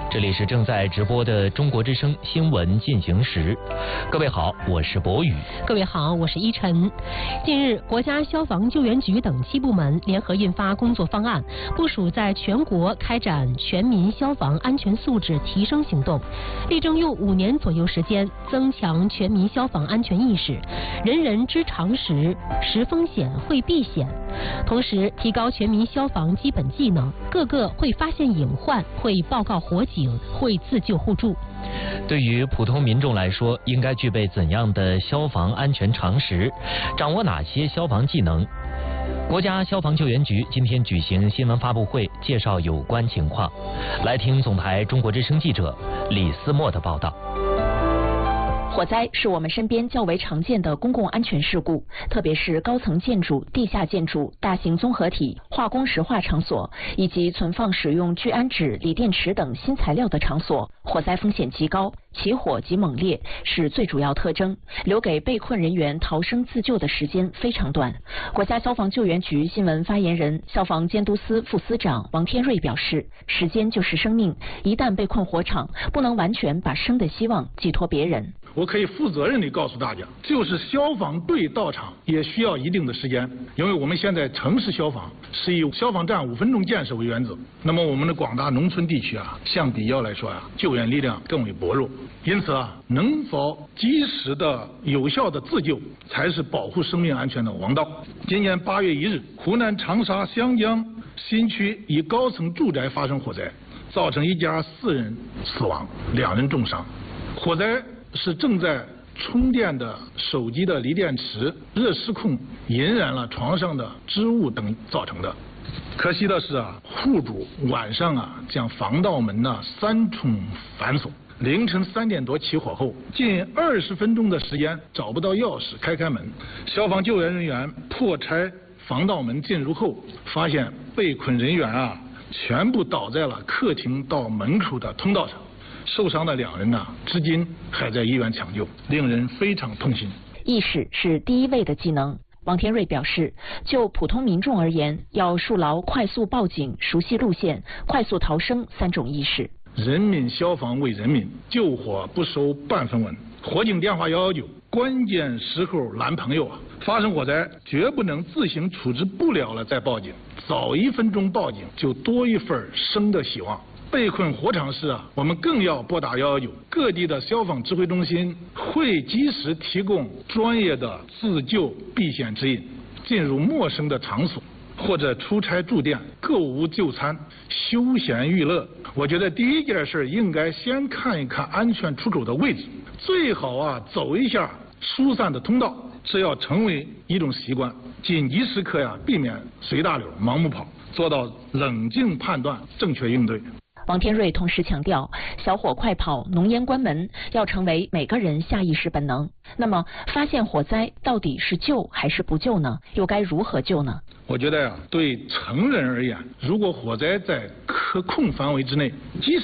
这里是正在直播的中国之声新闻进行时。各位好，我是博宇。 各位好，我是依晨。近日，国家消防救援局等7部门联合印发工作方案，部署在全国开展全民消防安全素质提升行动，力争用5年左右时间增强全民消防安全意识，人人知常识，识风险会避险。同时，提高全民消防基本技能，个个会发现隐患，会报告火警，会自救互助。 对于普通民众来说，应该具备怎样的消防安全常识？掌握哪些消防技能？国家消防救援局今天举行新闻发布会，介绍有关情况。来听总台中国之声记者李思墨的报道。 火灾是我们身边较为常见的公共安全事故，特别是高层建筑、地下建筑、大型综合体、化工石化场所以及存放使用聚氨酯、锂电池等新材料的场所，火灾风险极高，起火极猛烈是最主要特征，留给被困人员逃生自救的时间非常短。国家消防救援局新闻发言人、消防监督司副司长王天瑞表示，时间就是生命，一旦被困火场，不能完全把生的希望寄托别人。 我可以负责任地告诉大家，就是消防队到场也需要一定的时间，因为我们现在城市消防是以消防站5分钟建设为原则，那么我们的广大农村地区相比较来说救援力量更为薄弱，因此能否及时的有效的自救才是保护生命安全的王道。今年8月1日，湖南长沙湘江新区一高层住宅发生火灾，造成一家4人死亡，2人重伤。火灾是正在充电的手机的锂电池热失控引燃了床上的织物等造成的。可惜的是户主晚上将防盗门3重反锁，凌晨3点多起火后，近20分钟的时间找不到钥匙开门，消防救援人员破拆防盗门进入后，发现被困人员全部倒在了客厅到门口的通道上。受伤的2人至今还在医院抢救，令人非常痛心。 意识是第一位的技能。王天瑞表示，就普通民众而言，要树牢快速报警、熟悉路线、快速逃生3种意识。 人民消防为人民，救火不收半分文。火警电话119，关键时候拦朋友发生火灾绝不能自行处置不了了再报警，早1分钟报警就多一份生的希望。被困火场时我们更要拨打119，各地的消防指挥中心会及时提供专业的自救避险指引。进入陌生的场所或者出差住店、购物就餐、休闲娱乐，我觉得第一件事应该先看一看安全出口的位置，最好走一下疏散的通道，这要成为一种习惯。紧急时刻避免随大流、盲目跑，做到冷静判断、正确应对。 王天瑞同时强调，小火快跑、浓烟关门要成为每个人下意识本能。那么，发现火灾到底是救还是不救呢？又该如何救呢？ 我觉得对成人而言，如果火灾在可控范围之内，即